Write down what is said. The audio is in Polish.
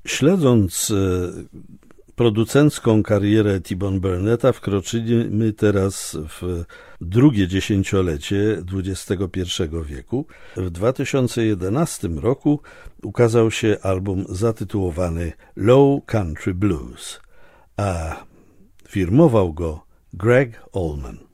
Śledząc producencką karierę T-Bone Burnetta, wkroczymy teraz w drugie dziesięciolecie XXI wieku. W 2011 roku ukazał się album zatytułowany Low Country Blues, a firmował go Gregg Allman.